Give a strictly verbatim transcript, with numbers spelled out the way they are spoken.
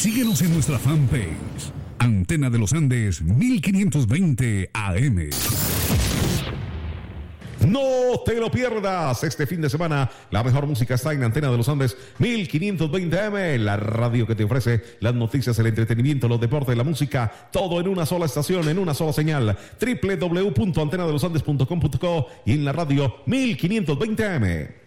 Síguenos en nuestra fanpage, Antena de los Andes mil quinientos veinte A M. No te lo pierdas este fin de semana. La mejor música está en Antena de los Andes mil quinientos veinte A M, la radio que te ofrece las noticias, el entretenimiento, los deportes, la música, todo en una sola estación, en una sola señal. doble u doble u doble u punto antena de los andes punto com punto co y en la radio mil quinientos veinte A M.